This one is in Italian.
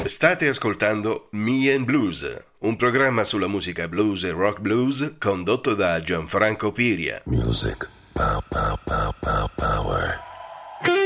State ascoltando Me and Blues, un programma sulla musica blues e rock blues condotto da Gianfranco Piria. Music. Pow, pow, pow, pow.